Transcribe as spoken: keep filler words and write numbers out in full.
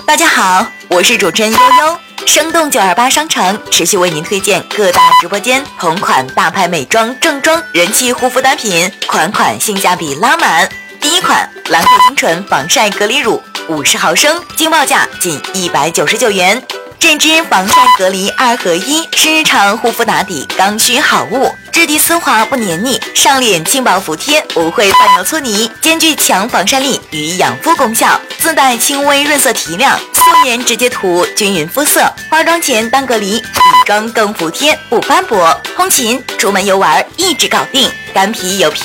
大家好，我是主持人悠悠。生动九二八商城持续为您推荐各大直播间同款大牌美妆正装人气护肤单品，款款性价比拉满。第一款兰蔻精纯防晒隔离乳，五十毫升，经报价仅一百九十九元。这支防晒隔离二合一是日常护肤打底刚需好物，质地丝滑不黏腻，上脸轻薄服帖，不会泛油搓泥，兼具强防晒力与养肤功效，自带轻微润色提亮，素颜直接涂均匀肤色，化妆前当隔离，底妆更服帖不斑驳，通勤出门游玩一直搞定。干皮有皮